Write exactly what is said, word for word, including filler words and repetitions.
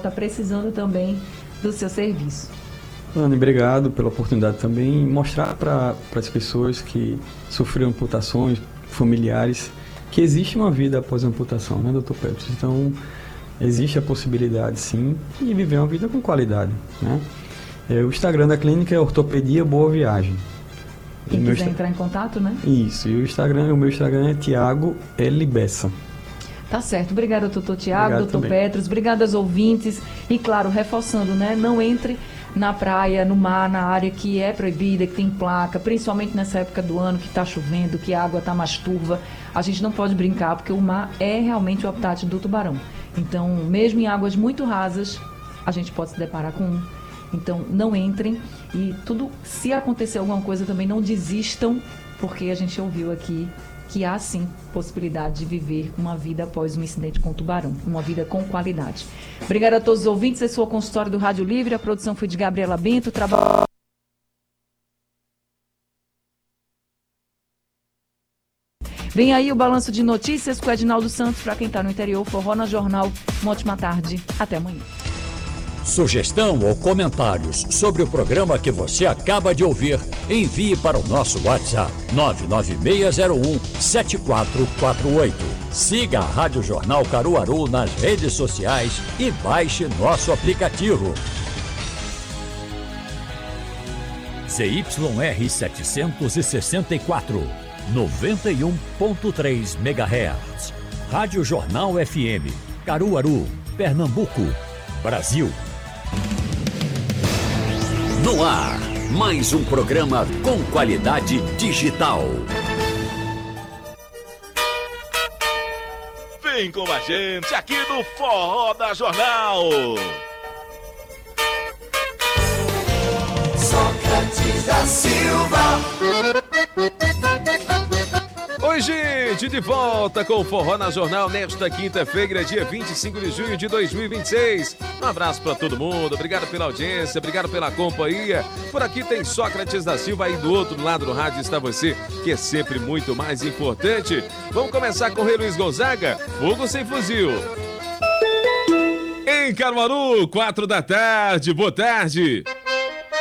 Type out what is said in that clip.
está precisando também do seu serviço. Ana, obrigado pela oportunidade também mostrar para as pessoas que sofreram amputações familiares que existe uma vida após a amputação, né, doutor Petros? Então, existe a possibilidade, sim, de viver uma vida com qualidade, né? É, o Instagram da clínica é Ortopedia Boa Viagem. Quem quiser Insta... entrar em contato, né? Isso, e o Instagram, o meu Instagram é Tiago L. Bessa. Tá certo. Obrigada, doutor Tiago, doutor Petros. Obrigada aos ouvintes. E, claro, reforçando, né? Não entre na praia, no mar, na área que é proibida, que tem placa, principalmente nessa época do ano que está chovendo, que a água está mais turva. A gente não pode brincar, porque o mar é realmente o habitat do tubarão. Então, mesmo em águas muito rasas, a gente pode se deparar com um. Então, não entrem. E tudo, se acontecer alguma coisa, também não desistam, porque a gente ouviu aqui que há sim possibilidade de viver uma vida após um incidente com o tubarão, uma vida com qualidade. Obrigada a todos os ouvintes, esse foi o consultório do Rádio Livre, a produção foi de Gabriela Bento, trabalho... Vem aí o balanço de notícias com o Edinaldo Santos, para quem está no interior, Forró na Jornal. Uma ótima tarde, até amanhã. Sugestão ou comentários sobre o programa que você acaba de ouvir, envie para o nosso WhatsApp nove nove seis zero um sete quatro quatro oito. Siga a Rádio Jornal Caruaru nas redes sociais e baixe nosso aplicativo. Z Y R setecentos e sessenta e quatro, noventa e um ponto três megahertz. Rádio Jornal F M, Caruaru, Pernambuco, Brasil. No ar, mais um programa com qualidade digital. Vem com a gente aqui no Forró da Jornal. Sócrates da Silva. Oi, gente, de volta com o Forró na Jornal nesta quinta-feira, dia vinte e cinco de junho de dois mil e vinte e seis. Um abraço para todo mundo, obrigado pela audiência, obrigado pela companhia. Por aqui tem Sócrates da Silva, aí do outro lado do rádio está você, que é sempre muito mais importante. Vamos começar com o Rei Luiz Gonzaga, Fogo Sem Fuzil. Em Caruaru, quatro da tarde, boa tarde.